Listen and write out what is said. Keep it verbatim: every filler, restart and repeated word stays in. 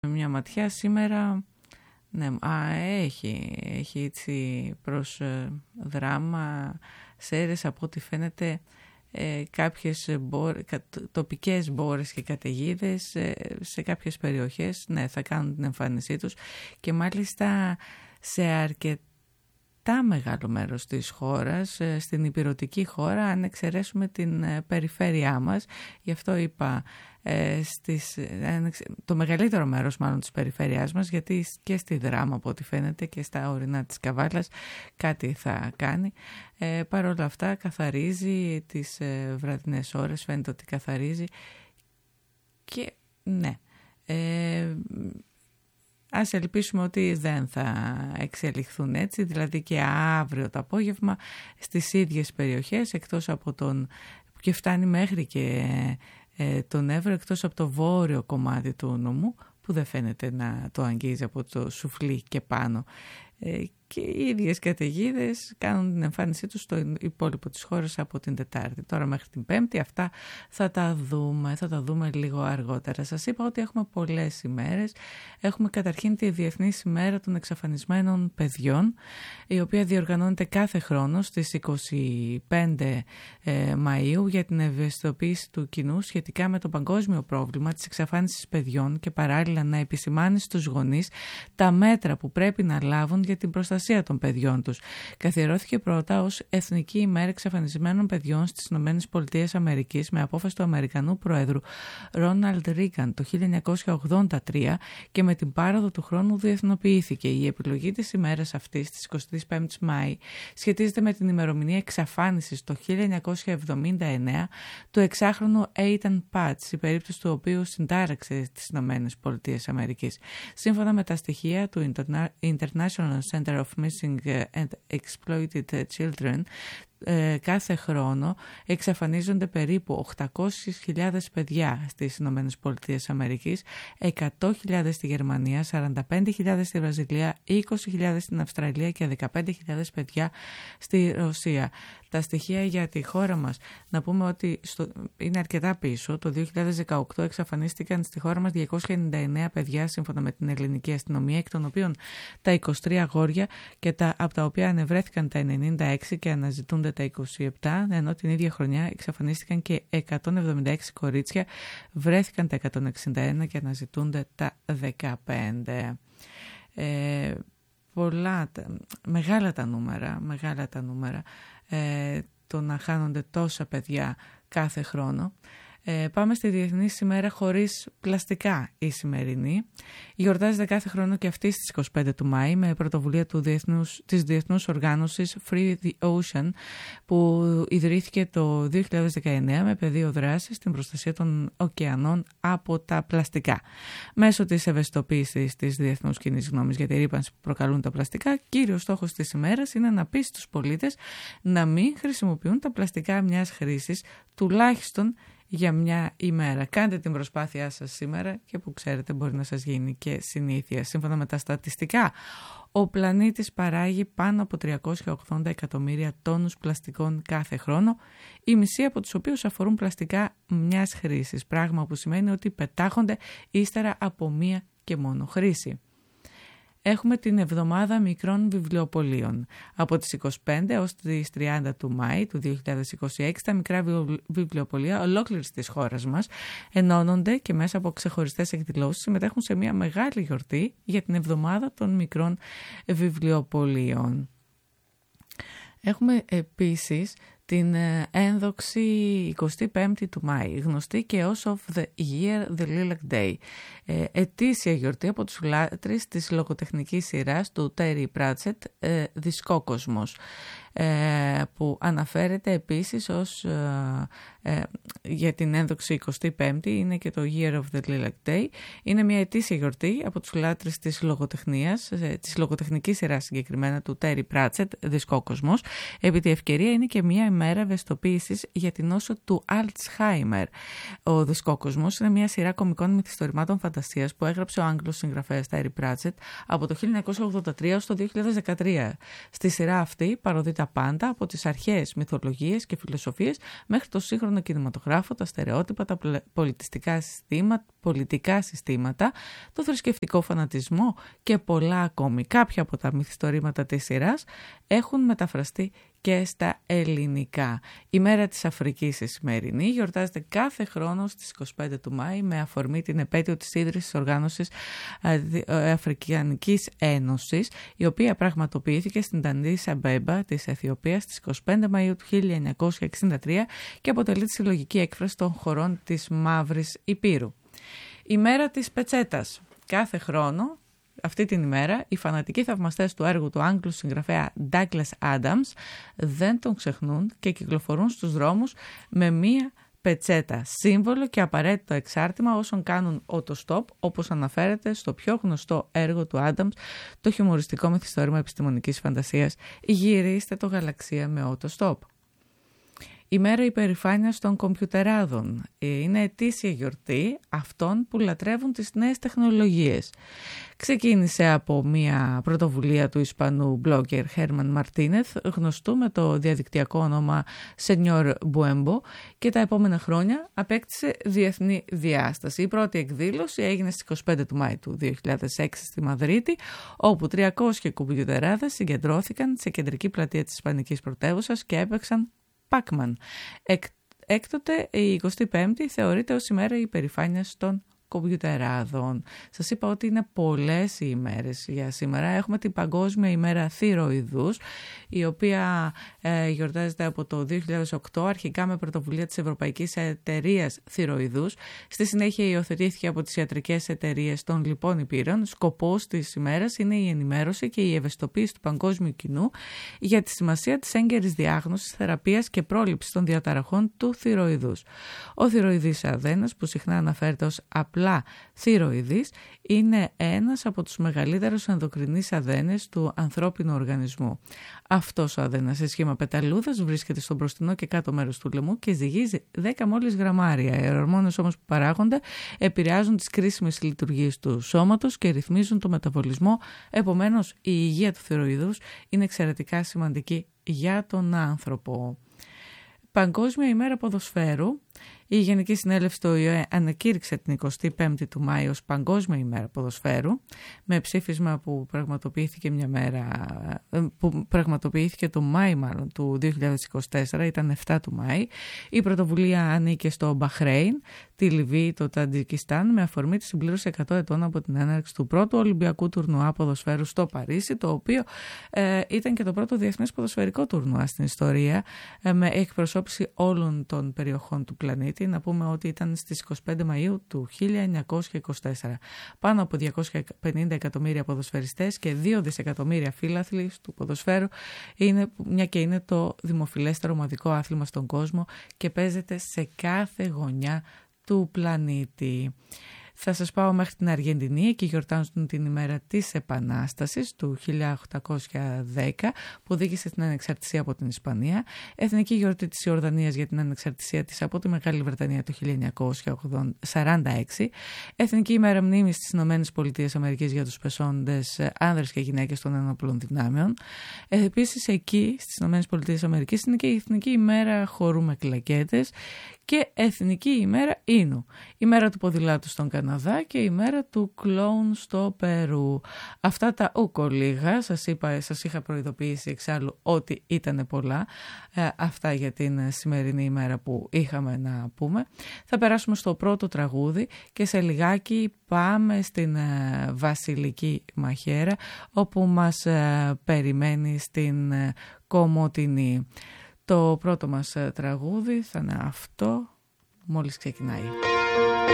μια ματιά σήμερα. Ναι, α, έχει, έχει έτσι προς ε, δράμα, σέρες από ό,τι φαίνεται, ε, κάποιες μπόρ, κα, τοπικές μπόρες και καταιγίδες ε, σε κάποιες περιοχές, ναι, θα κάνουν την εμφάνισή τους και μάλιστα σε αρκετά μεγάλο μέρος της χώρας, ε, στην ηπειρωτική χώρα, αν εξαιρέσουμε την ε, περιφέρειά μας. Γι' αυτό είπα Ε, στις, το μεγαλύτερο μέρος μάλλον της περιφέρειάς μας, γιατί και στη Δράμα από ό,τι φαίνεται και στα ορεινά της Καβάλας κάτι θα κάνει. Ε, Παρ' όλα αυτά καθαρίζει τις ε, βραδινές ώρες, φαίνεται ότι καθαρίζει και ναι, ε, ας ελπίσουμε ότι δεν θα εξελιχθούν έτσι, δηλαδή και αύριο το απόγευμα στις ίδιες περιοχές, εκτός από τον και φτάνει μέχρι και τον Εύρο, εκτός από το βόρειο κομμάτι του νομού που δεν φαίνεται να το αγγίζει από το σουφλί και πάνω, και οι ίδιες καταιγίδες κάνουν την εμφάνισή τους στο υπόλοιπο της χώρας από την Τετάρτη. Τώρα μέχρι την Πέμπτη αυτά θα τα δούμε, θα τα δούμε λίγο αργότερα. Σας είπα ότι έχουμε πολλές ημέρες. Έχουμε καταρχήν τη Διεθνή ημέρα των εξαφανισμένων παιδιών, η οποία διοργανώνεται κάθε χρόνο στις είκοσι πέντε Μαΐου για την ευαισθητοποίηση του κοινού σχετικά με το παγκόσμιο πρόβλημα της εξαφάνισης παιδιών και παράλληλα να επισημάνει στους γονείς τα μέτρα που πρέπει να λάβουν για την προστασία των παιδιών τους. Καθιερώθηκε πρώτα ως Εθνική ημέρα εξαφανισμένων παιδιών στις Ηνωμένες Πολιτείες Αμερικής με απόφαση του Αμερικανού Προέδρου Ρόναλντ Ρίγκαν το χίλια εννιακόσια ογδόντα τρία και με την πάροδο του χρόνου διεθνοποιήθηκε. Η επιλογή της ημέρας αυτής, της εικοστή πέμπτη Μάη, σχετίζεται με την ημερομηνία εξαφάνισης το χίλια εννιακόσια εβδομήντα εννέα του εξάχρονου Aitan Patch, η περίπτωση του οποίου συντάραξε στις Ηνωμένες Πολιτείες Αμερικής. Σύμφωνα με τα στοιχεία του International Center of Missing and Exploited Children, κάθε χρόνο εξαφανίζονται περίπου οκτακόσιες χιλιάδες παιδιά στις Ηνωμένες Πολιτείες Αμερικής, εκατό χιλιάδες στη Γερμανία, σαράντα πέντε χιλιάδες στη Βραζιλία, είκοσι χιλιάδες στην Αυστραλία και δεκαπέντε χιλιάδες παιδιά στη Ρωσία. Τα στοιχεία για τη χώρα μας, να πούμε ότι στο, είναι αρκετά πίσω. Το δύο χιλιάδες δεκαοκτώ εξαφανίστηκαν στη χώρα μας διακόσια ενενήντα εννέα παιδιά σύμφωνα με την ελληνική αστυνομία, εκ των οποίων τα είκοσι τρία αγόρια και τα, από τα οποία ανεβρέθηκαν τα ενενήντα έξι και αναζητούνται τα είκοσι επτά, ενώ την ίδια χρονιά εξαφανίστηκαν και εκατόν εβδομήντα έξι κορίτσια, βρέθηκαν τα εκατόν εξήντα ένα και αναζητούνται τα δεκαπέντε. Ε, πολλά, μεγάλα τα νούμερα, μεγάλα τα νούμερα ε, το να χάνονται τόσα παιδιά κάθε χρόνο. Ε, πάμε στη Διεθνή ημέρα χωρίς πλαστικά η σημερινή. Γιορτάζεται κάθε χρόνο και αυτή στις είκοσι πέντε του Μάη με πρωτοβουλία του διεθνούς, της Διεθνούς Οργάνωσης Free the Ocean, που ιδρύθηκε το δύο χιλιάδες δεκαεννέα με πεδίο δράσης στην προστασία των ωκεανών από τα πλαστικά. Μέσω της ευαισθητοποίησης της διεθνούς κοινής γνώμης για τη ρύπανση που προκαλούν τα πλαστικά, κύριος στόχος της ημέρας είναι να πείσει τους πολίτες να μην χρησιμοποιούν τα πλαστικά μιας χρήσης, τουλάχιστον για μια ημέρα. Κάντε την προσπάθειά σας σήμερα και που ξέρετε μπορεί να σας γίνει και συνήθεια. Σύμφωνα με τα στατιστικά, ο πλανήτης παράγει πάνω από τριακόσια ογδόντα εκατομμύρια τόνους πλαστικών κάθε χρόνο, η μισή από τους οποίους αφορούν πλαστικά μιας χρήσης, πράγμα που σημαίνει ότι πετάχονται ύστερα από μία και μόνο χρήση. Έχουμε την εβδομάδα μικρών βιβλιοπωλείων. Από τις είκοσι πέντε έως τις τριάντα του Μάη του δύο χιλιάδες είκοσι έξι, τα μικρά βιβλιοπωλεία ολόκληρης της χώρας μας ενώνονται και μέσα από ξεχωριστές εκδηλώσεις συμμετέχουν σε μια μεγάλη γιορτή για την εβδομάδα των μικρών βιβλιοπωλείων. Έχουμε επίσης την ένδοξη εικοστή πέμπτη του Μάη, γνωστή και ως of the Year the Lilac Day, ε, ετήσια γιορτή από τους λάτρεις της λογοτεχνικής σειράς του Terry Pratchett, ε, Δισκόκοσμος, ε, που αναφέρεται επίσης ως ε, ε, για την ένδοξη εικοστή πέμπτη, είναι και το Year of the Lilac Day. Είναι μια ετήσια γιορτή από τους λάτρεις της λογοτεχνίας, ε, της λογοτεχνικής σειράς συγκεκριμένα του Terry Pratchett, Δισκόκοσμος. Επί τη ευκαιρία είναι και μια ημέρα ευαισθητοποίησης για την νόσο του Alzheimer. Ο Δισκόκοσμος είναι μια σειρά κωμικών μυθιστορημάτων φαντασίας που έγραψε ο Άγγλος συγγραφέας Terry Pratchett από το χίλια εννιακόσια ογδόντα τρία στο δύο χιλιάδες δεκατρία. Στη σειρά αυτή παροδεί τα πάντα από τις αρχαίες μυθολογίες και φιλοσοφίες μέχρι το σύγχρονο κινηματογράφο, τα στερεότυπα, τα πολιτιστικά συστήματα, πολιτικά συστήματα, το θρησκευτικό φανατισμό και πολλά ακόμη. Κάποια από τα μυθιστορήματα της σειράς έχουν μεταφραστεί και στα ελληνικά. Η μέρα της Αφρικής η σημερινή γιορτάζεται κάθε χρόνο στις είκοσι πέντε του Μάη με αφορμή την επέτειο της ίδρυσης της οργάνωσης Αφρικανικής Ένωσης, η οποία πραγματοποιήθηκε στην Αντίς Αμπέμπα της Αιθιοπίας στις είκοσι πέντε Μαΐου του χίλια εννιακόσια εξήντα τρία και αποτελεί τη συλλογική έκφραση των χωρών της Μαύρης Υπήρου. Η μέρα της πετσέτας. Κάθε χρόνο αυτή την ημέρα οι φανατικοί θαυμαστές του έργου του Άγγλου συγγραφέα Douglas Adams δεν τον ξεχνούν και κυκλοφορούν στους δρόμους με μία πετσέτα, σύμβολο και απαραίτητο εξάρτημα όσων κάνουν οτοστόπ, όπως αναφέρεται στο πιο γνωστό έργο του Adams, το χιουμοριστικό μυθιστόρημα επιστημονικής φαντασίας «Γυρίστε το γαλαξία με οτοστόπ». Η μέρα υπερηφάνειας των κομπιουτεράδων είναι ετήσια γιορτή αυτών που λατρεύουν τις νέες τεχνολογίες. Ξεκίνησε από μια πρωτοβουλία του Ισπανού blogger Herman Martínez, γνωστού με το διαδικτυακό όνομα Señor Bumbo, και τα επόμενα χρόνια απέκτησε διεθνή διάσταση. Η πρώτη εκδήλωση έγινε στις είκοσι πέντε του Μάη του δύο χιλιάδες έξι στη Μαδρίτη, όπου τριακόσιοι κομπιουτεράδες συγκεντρώθηκαν σε κεντρική πλατεία της Ισπανικής πρωτεύουσας και έπαιξαν Pac-Man. Εκ, έκτοτε η εικοστή πέμπτη θεωρείται ως ημέρα υπερηφάνειας των κομπιουτεράδων. Σας είπα ότι είναι πολλές οι ημέρες για σήμερα. Έχουμε την Παγκόσμια ημέρα θηροειδούς, η οποία ε, γιορτάζεται από το δύο χιλιάδες οκτώ, αρχικά με πρωτοβουλία της Ευρωπαϊκής Εταιρείας Θηροειδούς. Στη συνέχεια υιοθετήθηκε από τις ιατρικές εταιρείες των λοιπών υπήρων. Σκοπός της ημέρας είναι η ενημέρωση και η ευαισθητοποίηση του παγκόσμιου κοινού για τη σημασία της έγκαιρης διάγνωσης, θεραπείας και πρόληψης των διαταραχών του θηροειδούς. Ο θηροειδής αδένας, που συχνά αναφέρεται ως απλά θηροειδής, είναι ένας από τους μεγαλύτερους ενδοκρινείς αδένες του ανθρώπινου οργανισμού. Αυτός ο αδένας σε σχήμα πεταλούδας βρίσκεται στο μπροστινό και κάτω μέρος του λαιμού και ζυγίζει δέκα μόλις γραμμάρια. Οι ορμόνες όμως που παράγονται επηρεάζουν τις κρίσιμες λειτουργίες του σώματος και ρυθμίζουν το μεταβολισμό. Επομένως, η υγεία του θηροειδούς είναι εξαιρετικά σημαντική για τον άνθρωπο. Παγκόσμια ημέρα ποδοσφαίρου. Η Γενική Συνέλευση του ΟΗΕ ανακήρυξε την εικοστή πέμπτη του Μάη ως Παγκόσμια ημέρα ποδοσφαίρου, με ψήφισμα που πραγματοποιήθηκε μια μέρα, που πραγματοποιήθηκε το Μάη μάλλον του δύο χιλιάδες είκοσι τέσσερα, ήταν εφτά του Μάη. Η πρωτοβουλία ανήκε στο Μπαχρέιν, τη Λιβύη, το Τατζικιστάν, με αφορμή τη συμπλήρωση εκατό ετών από την έναρξη του πρώτου Ολυμπιακού τουρνουά ποδοσφαίρου στο Παρίσι, το οποίο ε, ήταν και το πρώτο διεθνές ποδοσφαιρικό τουρνουά στην ιστορία, ε, με εκπροσώπηση όλων των περιοχών του πλανήτη. Να πούμε ότι ήταν στις εικοστή πέμπτη Μαΐου του χίλια εννιακόσια είκοσι τέσσερα. Πάνω από διακόσια πενήντα εκατομμύρια ποδοσφαιριστές και δύο δισεκατομμύρια φίλαθλοι του ποδοσφαίρου, είναι, μια και είναι το δημοφιλέστερο ομαδικό άθλημα στον κόσμο και παίζεται σε κάθε γωνιά του πλανήτη. Θα σας πάω μέχρι την Αργεντινή, εκεί γιορτάζουν την ημέρα της Επανάστασης του χίλια οκτακόσια δέκα, που οδήγησε στην ανεξαρτησία από την Ισπανία. Εθνική γιορτή της Ιορδανίας για την ανεξαρτησία της από τη Μεγάλη Βρετανία το χίλια εννιακόσια σαράντα έξι. Εθνική ημέρα μνήμης στις Ηνωμένες Πολιτείες Αμερικής για τους πεσόντες άνδρες και γυναίκες των ενόπλων δυνάμεων. Επίσης, εκεί στις Ηνωμένες Πολιτείες Αμερικής είναι και η Εθνική ημέρα χορού με κλακέτες και Εθνική ημέρα Ίνου. Η μέρα του ποδηλάτου στον Καναδά και η μέρα του κλόουν στο Περού. Αυτά τα ούκο λίγα, σας είπα, σας είχα προειδοποιήσει εξάλλου ότι ήταν πολλά. Ε, αυτά για την σημερινή ημέρα που είχαμε να πούμε. Θα περάσουμε στο πρώτο τραγούδι και σε λιγάκι πάμε στην ε, Βασιλική Μαχαίρα, όπου μας ε, περιμένει στην ε, Κομοτηνή. Το πρώτο μας τραγούδι θα είναι αυτό, μόλις ξεκινάει.